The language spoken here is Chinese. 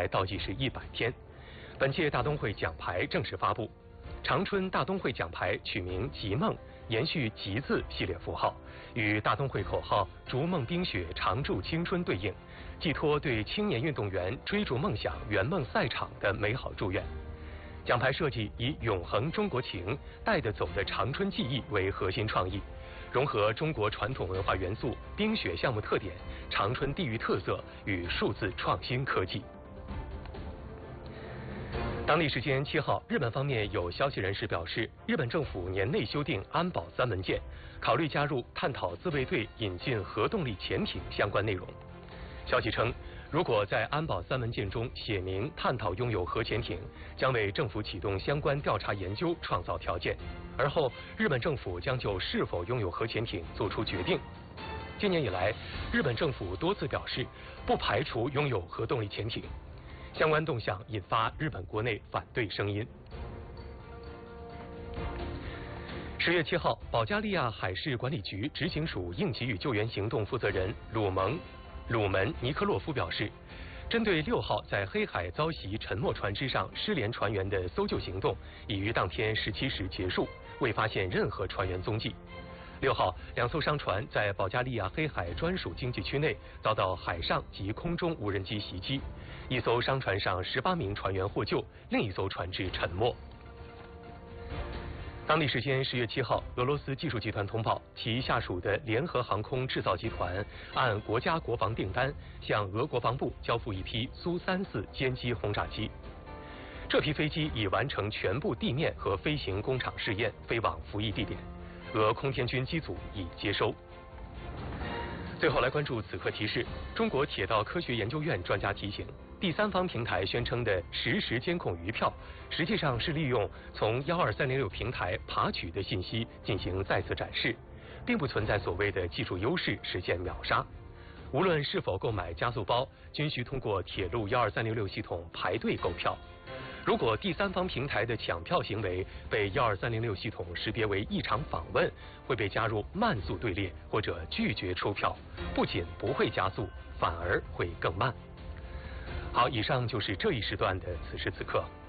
牌倒计时100天。本届大冬会奖牌正式发布，长春大冬会奖牌取名“极梦”，延续“极”字系列符号，与大冬会口号“逐梦冰雪，常驻青春”对应，寄托对青年运动员追逐梦想、圆梦赛场的美好祝愿。奖牌设计以永恒中国情、带得走的长春记忆为核心创意，融合中国传统文化元素、冰雪项目特点、长春地域特色与数字创新科技。当地时间7号，日本方面有消息人士表示，日本政府年内修订安保3文件，考虑加入探讨自卫队引进核动力潜艇相关内容。消息称，如果在安保3文件中写明探讨拥有核潜艇，将为政府启动相关调查研究创造条件，而后日本政府将就是否拥有核潜艇做出决定。今年以来，日本政府多次表示不排除拥有核动力潜艇。相关动向引发日本国内反对声音。10月7号，保加利亚海事管理局执行署应急与救援行动负责人鲁门尼科洛夫表示，针对6号在黑海遭袭沉没船只上失联船员的搜救行动已于当天17时结束，未发现任何船员踪迹。6号，2艘商船在保加利亚黑海专属经济区内遭到海上及空中无人机袭击，一艘商船上18名船员获救，另一艘船只沉没。当地时间10月7号，俄罗斯技术集团通报，其下属的联合航空制造集团按国家国防订单向俄国防部交付一批苏34歼击轰炸机。这批飞机已完成全部地面和飞行工厂试验，飞往服役地点。俄空天军机组已接收。最后来关注此刻提示：中国铁道科学研究院专家提醒，第三方平台宣称的实时监控余票，实际上是利用从12306平台爬取的信息进行再次展示，并不存在所谓的技术优势实现秒杀。无论是否购买加速包，均需通过铁路12306系统排队购票。如果第三方平台的抢票行为被12306系统识别为异常访问，会被加入慢速队列或者拒绝出票，不仅不会加速，反而会更慢。好，以上就是这一时段的此时此刻。